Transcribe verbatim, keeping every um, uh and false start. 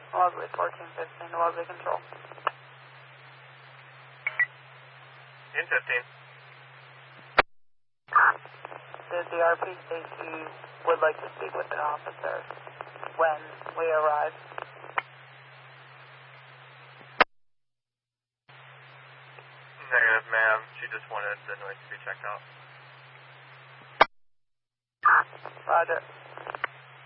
Lovely, fourteen fifteen, lovely control. In fifteen. The, the R P states you would like to speak with an officer when we arrive. Negative, ma'am. She just wanted the noise to be checked out. Roger.